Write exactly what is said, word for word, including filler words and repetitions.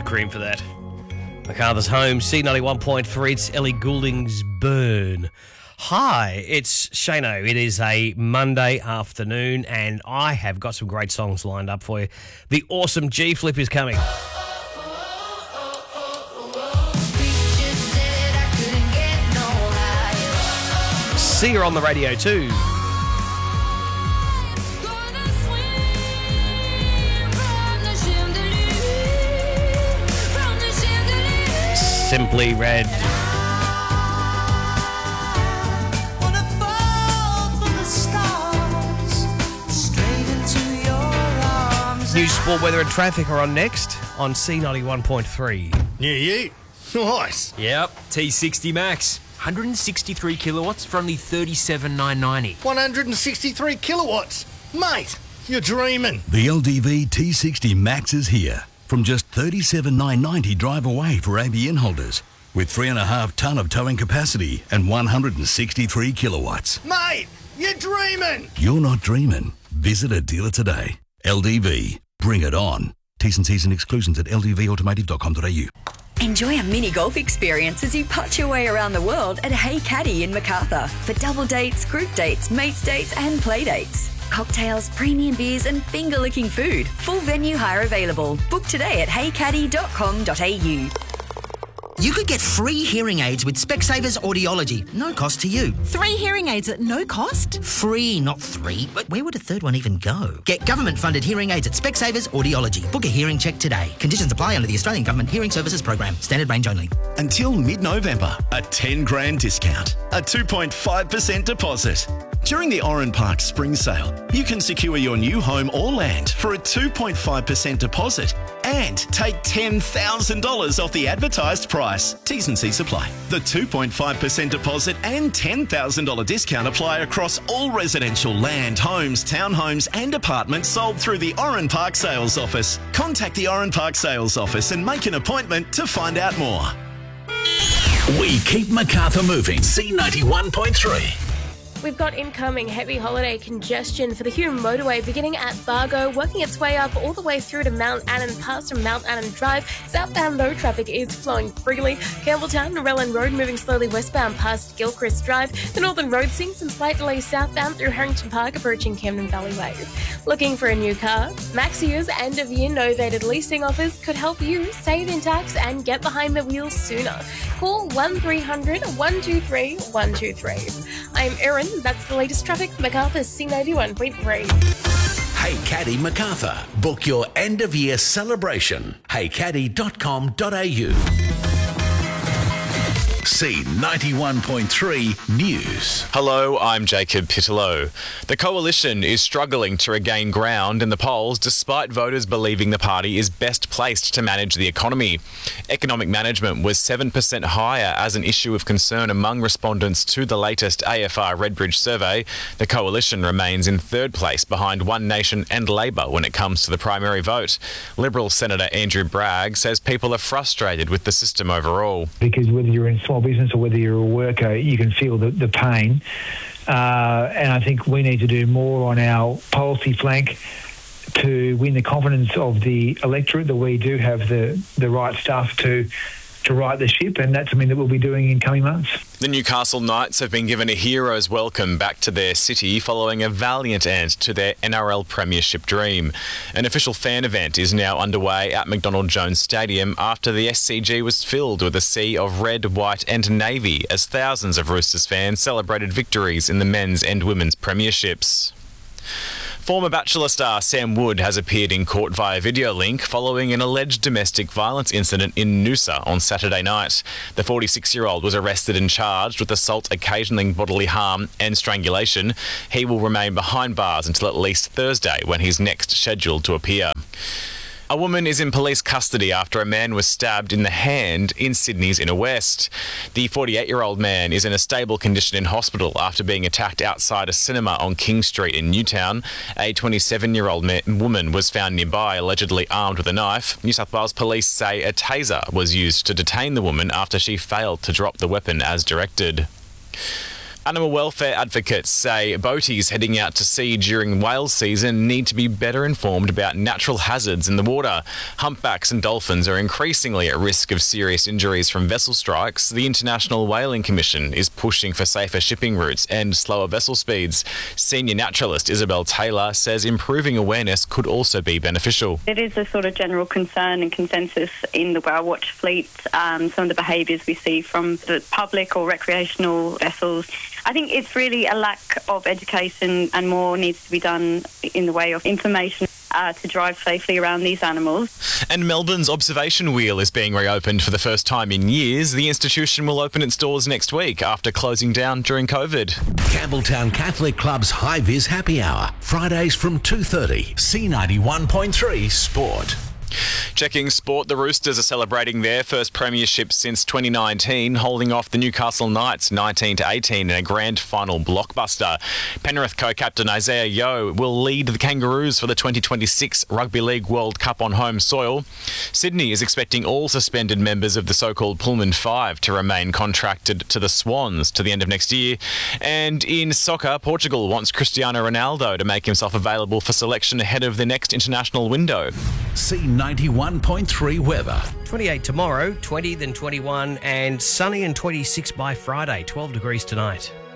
cream for that. MacArthur's Home, C ninety-one point three, it's Ellie Goulding's Burn. Hi, it's Shano. It is a Monday afternoon and I have got some great songs lined up for you. The awesome G-Flip is coming. See her on the radio too. Simply Red. News, sport, weather and traffic are on next on C ninety-one point three. Yeah, yeah. Nice. Yep, T sixty Max. one hundred sixty-three kilowatts for only thirty-seven thousand nine hundred ninety. one hundred sixty-three kilowatts. Mate, you're dreaming. The L D V T sixty Max is here. From just thirty-seven thousand nine hundred ninety drive away for A B N holders. With three and a half tonne of towing capacity and one hundred sixty-three kilowatts. Mate, you're dreaming. You're not dreaming. Visit a dealer today. L D V. Bring it on. T's and C's and exclusions at l d v automotive dot com dot a u. Enjoy a mini golf experience as you putt your way around the world at Hey Caddy in Macarthur for double dates, group dates, mates dates and play dates. Cocktails, premium beers and finger-licking food. Full venue hire available. Book today at hey caddy dot com dot a u. You could get free hearing aids with Specsavers Audiology. No cost to you. Three hearing aids at no cost? Free, not three. But where would a third one even go? Get government-funded hearing aids at Specsavers Audiology. Book a hearing check today. Conditions apply under the Australian Government Hearing Services Program. Standard range only. Until mid-November, a ten grand discount, a two point five percent deposit. During the Oran Park Spring Sale, you can secure your new home or land for a two point five percent deposit and take ten thousand dollars off the advertised price. T's and C's apply. The two point five percent deposit and ten thousand dollars discount apply across all residential land, homes, townhomes and apartments sold through the Oran Park Sales Office. Contact the Oran Park Sales Office and make an appointment to find out more. We keep Macarthur moving. C ninety-one point three. We've got incoming heavy holiday congestion for the Hume motorway beginning at Bargo, working its way up all the way through to Mount Annan, past from Mount Annan Drive. Southbound though, traffic is flowing freely. Campbelltown, Narellan Road moving slowly westbound past Gilchrist Drive. The Northern Road seeing some slight delays southbound through Harrington Park approaching Camden Valley Way. Looking for a new car? Maxia's end of year novated leasing offers could help you save in tax and get behind the wheel sooner. Call one three hundred, one two three, one two three. I'm Erin. That's the latest traffic. Macarthur C ninety-one point three. Hey Caddy Macarthur. Book your end of year celebration. hey caddy dot com dot a u. C ninety-one point three News. Hello, I'm Jacob Pittello. The Coalition is struggling to regain ground in the polls despite voters believing the party is best placed to manage the economy. Economic management was seven percent higher as an issue of concern among respondents to the latest A F R Redbridge survey. The Coalition remains in third place behind One Nation and Labor when it comes to the primary vote. Liberal Senator Andrew Bragg says people are frustrated with the system overall. Because whether you're in small business or whether you're a worker, you can feel the, the pain. Uh, and I think we need to do more on our policy flank to win the confidence of the electorate that we do have the, the right stuff to to right the ship, and that's something that we'll be doing in coming months. The Newcastle Knights have been given a hero's welcome back to their city following a valiant end to their N R L premiership dream. An official fan event is now underway at McDonald Jones Stadium after the S C G was filled with a sea of red, white and navy as thousands of Roosters fans celebrated victories in the men's and women's premierships. Former Bachelor star Sam Wood has appeared in court via video link following an alleged domestic violence incident in Noosa on Saturday night. The forty-six-year-old was arrested and charged with assault occasioning bodily harm and strangulation. He will remain behind bars until at least Thursday, when he's next scheduled to appear. A woman is in police custody after a man was stabbed in the hand in Sydney's Inner West. The forty-eight-year-old man is in a stable condition in hospital after being attacked outside a cinema on King Street in Newtown. A twenty-seven-year-old ma- woman was found nearby, allegedly armed with a knife. New South Wales police say a taser was used to detain the woman after she failed to drop the weapon as directed. Animal welfare advocates say boaties heading out to sea during whale season need to be better informed about natural hazards in the water. Humpbacks and dolphins are increasingly at risk of serious injuries from vessel strikes. The International Whaling Commission is pushing for safer shipping routes and slower vessel speeds. Senior naturalist Isabel Taylor says improving awareness could also be beneficial. It is a sort of general concern and consensus in the whale watch fleet, um, some of the behaviours we see from the public or recreational vessels. I think it's really a lack of education, and more needs to be done in the way of information uh, to drive safely around these animals. And Melbourne's observation wheel is being reopened for the first time in years. The institution will open its doors next week after closing down during COVID. Campbelltown Catholic Club's High Vis Happy Hour, Fridays from two thirty. C ninety-one point three Sport. Checking sport, the Roosters are celebrating their first premiership since twenty nineteen, holding off the Newcastle Knights nineteen to eighteen in a grand final blockbuster. Penrith co-captain Isaiah Yeo will lead the Kangaroos for the twenty twenty-six Rugby League World Cup on home soil. Sydney is expecting all suspended members of the so-called Pullman Five to remain contracted to the Swans to the end of next year. And in soccer, Portugal wants Cristiano Ronaldo to make himself available for selection ahead of the next international window. C ninety-one point three weather. twenty-eight tomorrow, twenty, then twenty-one, and sunny and twenty-six by Friday, twelve degrees tonight.